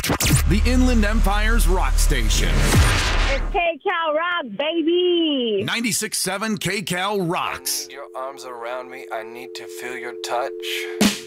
The Inland Empire's rock station. It's KCal Rock, baby. 96.7 KCal rocks. I need your arms around me. I need to feel your touch.